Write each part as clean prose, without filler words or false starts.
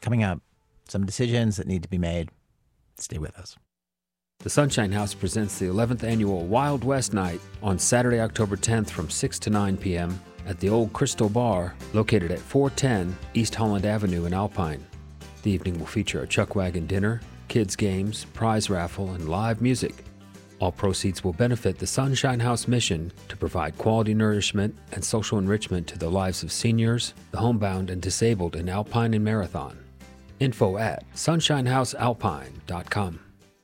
coming up. Some decisions that need to be made. Stay with us. The Sunshine House presents the 11th annual Wild West Night on Saturday, October 10th from 6 to 9 p.m. at the Old Crystal Bar, located at 410 East Holland Avenue in Alpine. The evening will feature a chuck wagon dinner, kids' games, prize raffle, and live music. All proceeds will benefit the Sunshine House mission to provide quality nourishment and social enrichment to the lives of seniors, the homebound, and disabled in Alpine and Marathon. Info at sunShineHouseAlpine.com.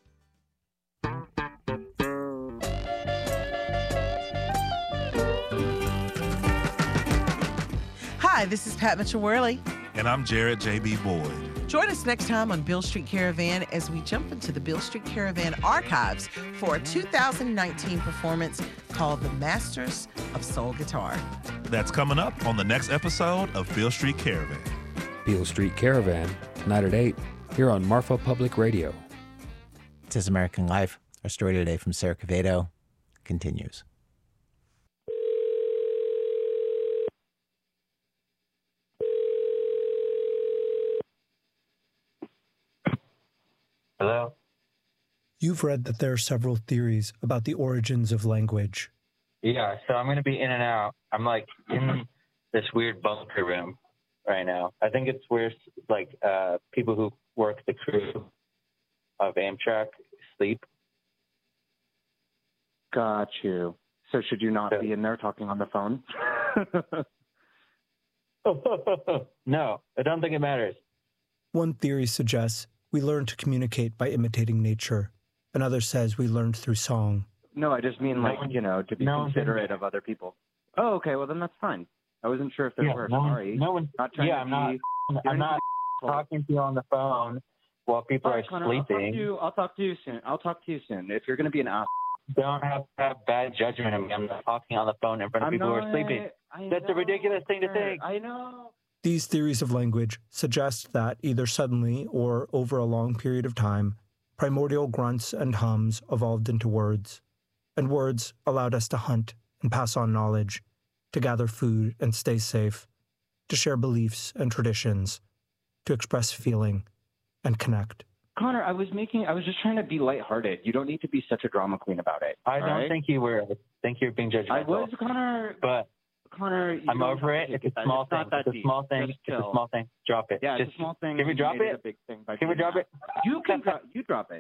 Hi, this is Pat Mitchell-Worley. And I'm Jared J.B. Boyd. Join us next time on Beale Street Caravan as we jump into the Beale Street Caravan archives for a 2019 performance called The Masters of Soul Guitar. That's coming up on the next episode of Beale Street Caravan. Beale Street Caravan, tonight at 8, here on Marfa Public Radio. This is American Life. Our story today from Sarah Quevedo continues. Hello? You've read that there are several theories about the origins of language. Yeah, so I'm going to be in and out. I'm like in this weird bunker room right now. I think it's where like people who work the crew of Amtrak sleep. Got you. So should you not be in there talking on the phone? No, I don't think it matters. One theory suggests we learn to communicate by imitating nature. Another says we learned through song. No, I just mean to be considerate of other people. Oh, okay. Well, then that's fine. I wasn't sure if there were. Sorry. No one. I'm not talking to you on the phone while people are Connor, sleeping. I'll talk to you soon. If you're going to be an ass. Don't have to have bad judgment of me. I'm not talking on the phone in front of people who are sleeping. That's a ridiculous thing to think. I know. These theories of language suggest that either suddenly or over a long period of time, primordial grunts and hums evolved into words, and words allowed us to hunt and pass on knowledge, to gather food and stay safe, to share beliefs and traditions, to express feeling and connect. Connor, I was just trying to be lighthearted. You don't need to be such a drama queen about it. I don't think you were. I think you're being judgmental. I was, Connor. But Connor, I'm over it. It's a small thing. It's a small thing. It's a small thing. Drop it. Yeah, it's a small thing. Can we drop it? A big thing can we drop it? You drop it.